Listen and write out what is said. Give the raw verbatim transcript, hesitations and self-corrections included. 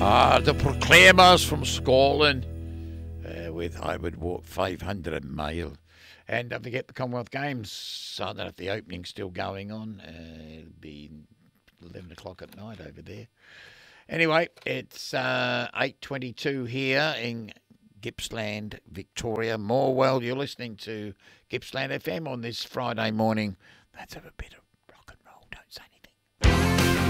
Ah, the Proclaimers from Scotland uh, with I Would Walk five hundred mile. And don't forget the Commonwealth Games. I don't know if the opening's still going on. Uh, it'll be eleven o'clock at night over there. Anyway, it's uh, eight twenty-two here in Gippsland, Victoria. Morwell, you're listening to Gippsland F M on this Friday morning. Let's have a bit of